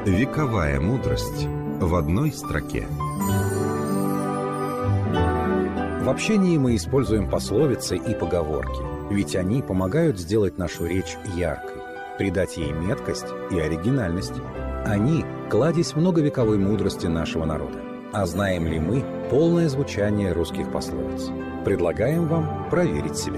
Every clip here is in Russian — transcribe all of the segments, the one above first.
Вековая мудрость в одной строке. В общении мы используем пословицы и поговорки, ведь они помогают сделать нашу речь яркой, придать ей меткость и оригинальность. Они – кладезь многовековой мудрости нашего народа. А знаем ли мы полное звучание русских пословиц? Предлагаем вам проверить себя.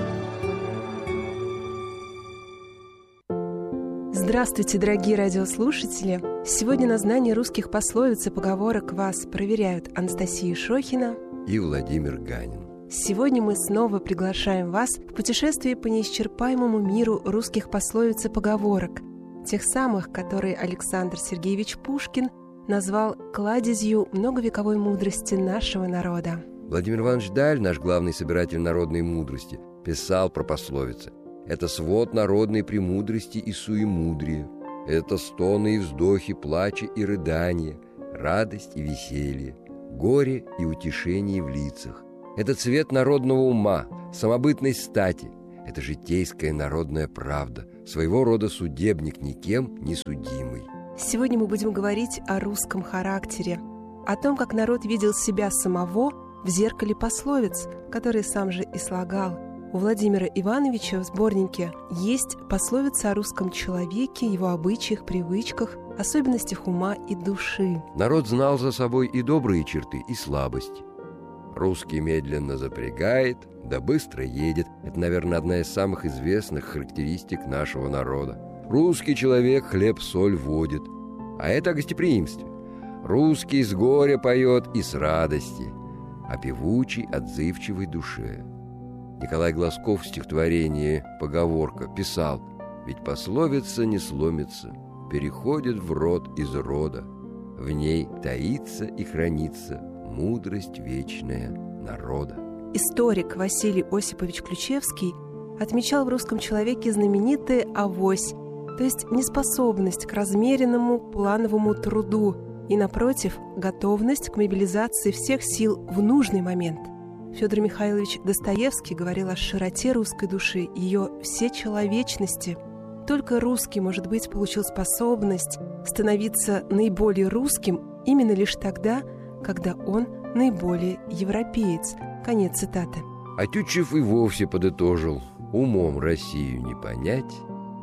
Здравствуйте, дорогие радиослушатели! Сегодня на знание русских пословиц и поговорок вас проверяют Анастасия Шохина и Владимир Ганин. Сегодня мы снова приглашаем вас в путешествие по неисчерпаемому миру русских пословиц и поговорок, тех самых, которые Александр Сергеевич Пушкин назвал кладезью многовековой мудрости нашего народа. Владимир Иванович Даль, наш главный собиратель народной мудрости, писал про пословицы. Это свод народной премудрости и суемудрия. Это стоны и вздохи, плачи и рыдания, радость и веселье, горе и утешение в лицах. Это цвет народного ума, самобытной стати. Это житейская народная правда, своего рода судебник, никем не судимый. Сегодня мы будем говорить о русском характере, о том, как народ видел себя самого в зеркале пословиц, которые сам же и слагал. У Владимира Ивановича в сборнике есть пословицы о русском человеке, его обычаях, привычках, особенностях ума и души. Народ знал за собой и добрые черты, и слабости. Русский медленно запрягает, да быстро едет. Это, наверное, одна из самых известных характеристик нашего народа. Русский человек хлеб-соль водит, а это о гостеприимстве. Русский с горя поет и с радости, о певучей, отзывчивой душе. Николай Глазков в стихотворении «Поговорка» писал: «Ведь пословица не сломится, переходит в род из рода, в ней таится и хранится мудрость вечная народа». Историк Василий Осипович Ключевский отмечал в русском человеке знаменитое «авось», то есть неспособность к размеренному плановому труду и, напротив, готовность к мобилизации всех сил в нужный момент. Федор Михайлович Достоевский говорил о широте русской души, ее всечеловечности. Только русский, может быть, получил способность становиться наиболее русским именно лишь тогда, когда он наиболее европеец. Конец цитаты. А Тютчев и вовсе подытожил: «Умом Россию не понять,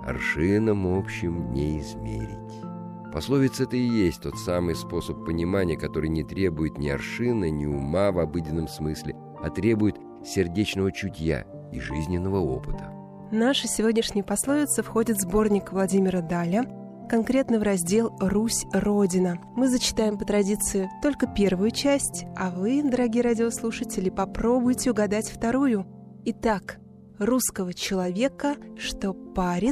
аршином общим не измерить». Пословица — это и есть тот самый способ понимания, который не требует ни аршина, ни ума в обыденном смысле, а требует сердечного чутья и жизненного опыта. Наша сегодняшняя пословица входит в сборник Владимира Даля, конкретно в раздел «Русь – Родина». Мы зачитаем по традиции только первую часть, а вы, дорогие радиослушатели, попробуйте угадать вторую. Итак, русского человека, что парит...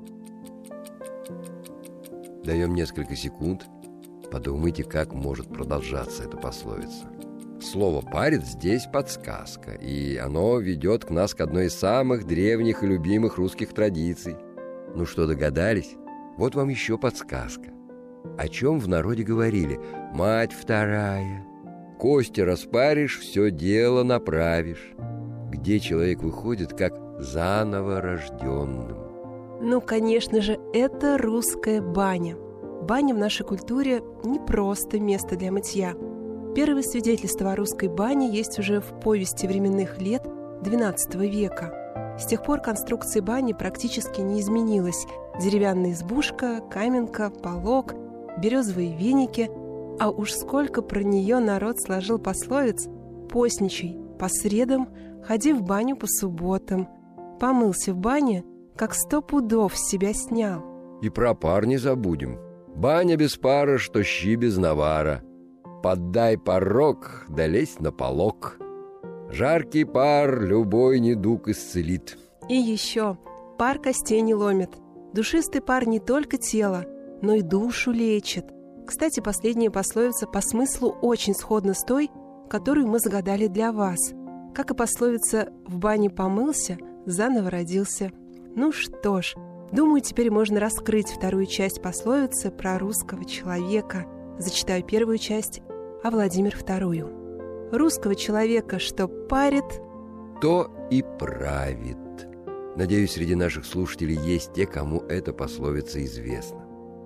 Даем несколько секунд. Подумайте, как может продолжаться эта пословица. Слово «парит» здесь подсказка, и оно ведет нас к одной из самых древних и любимых русских традиций. Ну что, догадались? Вот вам еще подсказка. О чем в народе говорили? «Мать вторая, кости распаришь, все дело направишь», где человек выходит как заново рожденным. Ну, конечно же, это русская баня. Баня в нашей культуре не просто место для мытья. Первые свидетельства о русской бане есть уже в повести временных лет XII века. С тех пор конструкция бани практически не изменилась. Деревянная избушка, каменка, полог, березовые веники. А уж сколько про нее народ сложил пословиц: «Постничай по средам, ходи в баню по субботам, помылся в бане, как 100 пудов с себя снял». И про пар не забудем. «Баня без пара, что щи без навара. Поддай порог, да лезь на полог. Жаркий пар любой недуг исцелит». И еще: пар костей не ломит. Душистый пар не только тело, но и душу лечит. Кстати, последняя пословица по смыслу очень сходна с той, которую мы загадали для вас. Как и пословица «в бане помылся, заново родился». Ну что ж, думаю, теперь можно раскрыть вторую часть пословицы про русского человека. Зачитаю первую часть, а Владимир вторую. Русского человека, что парит, то и правит. Надеюсь, среди наших слушателей есть те, кому эта пословица известна.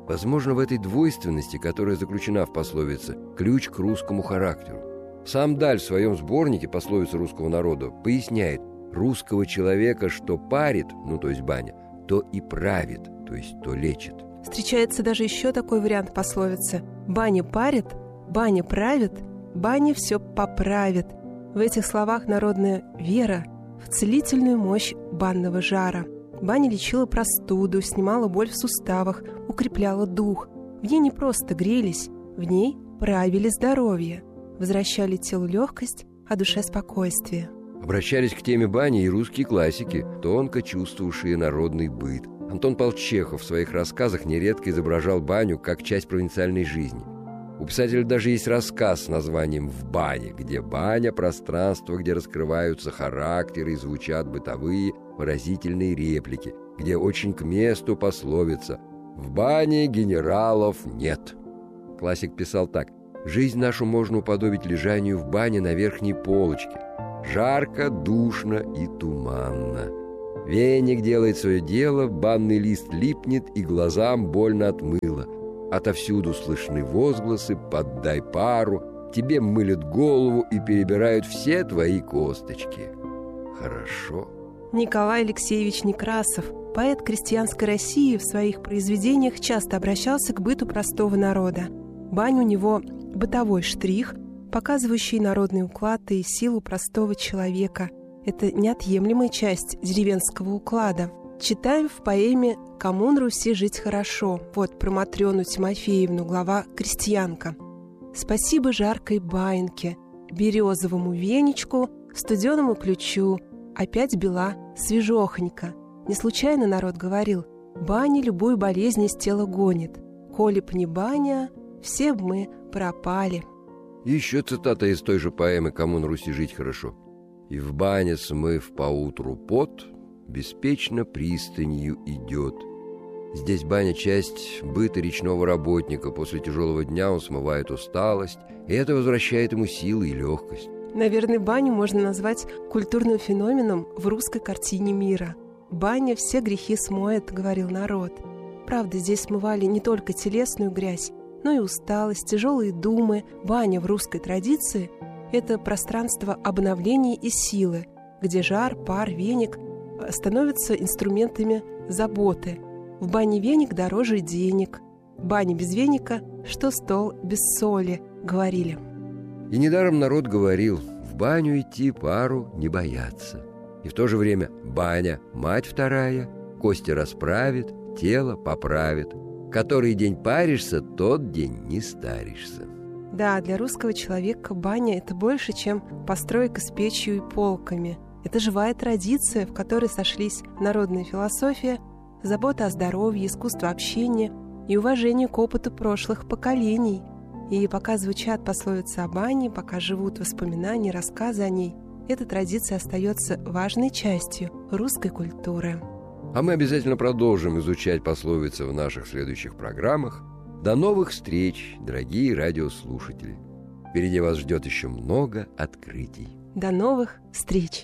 Возможно, в этой двойственности, которая заключена в пословице, ключ к русскому характеру. Сам Даль в своем сборнике «Пословицы русского народа» поясняет: русского человека, что парит, то есть баня, то и правит, то есть то лечит. Встречается даже еще такой вариант пословицы: баня парит, баня правит, баня все поправит. В этих словах народная вера в целительную мощь банного жара. Баня лечила простуду, снимала боль в суставах, укрепляла дух. В ней не просто грелись, в ней правили здоровье, возвращали телу легкость, а душе спокойствие. Обращались к теме бани и русские классики, тонко чувствовавшие народный быт. Антон Павлович Чехов в своих рассказах нередко изображал баню как часть провинциальной жизни. У писателя даже есть рассказ с названием «В бане», где баня – пространство, где раскрываются характеры и звучат бытовые выразительные реплики, где очень к месту пословица «В бане генералов нет». Классик писал так: «Жизнь нашу можно уподобить лежанию в бане на верхней полочке. Жарко, душно и туманно. Веник делает свое дело, банный лист липнет и глазам больно от мыла. Отовсюду слышны возгласы «поддай пару», тебе мылят голову и перебирают все твои косточки. Хорошо». Николай Алексеевич Некрасов, поэт крестьянской России, в своих произведениях часто обращался к быту простого народа. Баня у него – бытовой штрих, показывающий народный уклад и силу простого человека. Это неотъемлемая часть деревенского уклада. Читаем в поэме «Кому на Руси жить хорошо». Вот про Матрёну Тимофеевну, глава «Крестьянка». «Спасибо жаркой баиньке, березовому веничку, студеному ключу, опять бела свежохонька. Не случайно народ говорил: баня любую болезнь из тела гонит. Коли б не баня, все б мы пропали». Еще цитата из той же поэмы «Кому на Руси жить хорошо». «И в бане, смыв поутру пот, беспечно пристанью идет». Здесь баня – часть быта речного работника. После тяжелого дня он смывает усталость, и это возвращает ему силы и легкость. Наверное, баню можно назвать культурным феноменом в русской картине мира. «Баня все грехи смоет», — говорил народ. Правда, здесь смывали не только телесную грязь, но и усталость, тяжелые думы. Баня в русской традиции – это пространство обновления и силы, где жар, пар, веник становятся инструментами заботы. В бане веник дороже денег. Баня без веника, что стол без соли, говорили. И недаром народ говорил: в баню идти, пару не бояться. И в то же время баня – мать вторая, кости расправит, тело поправит. Который день паришься, тот день не старишься. Да, для русского человека баня – это больше, чем постройка с печью и полками. Это живая традиция, в которой сошлись народная философия, забота о здоровье, искусство общения и уважение к опыту прошлых поколений. И пока звучат пословицы о бане, пока живут воспоминания, рассказы о ней, эта традиция остается важной частью русской культуры. А мы обязательно продолжим изучать пословицы в наших следующих программах. До новых встреч, дорогие радиослушатели! Впереди вас ждет еще много открытий. До новых встреч!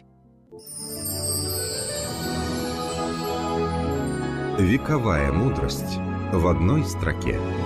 Вековая мудрость в одной строке.